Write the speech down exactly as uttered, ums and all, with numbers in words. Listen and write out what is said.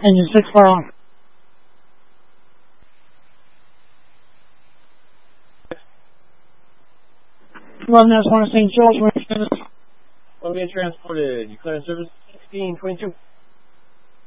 Engine six fire on. eleven S one Saint George, Will be transported. Declaring service sixteen twenty-two.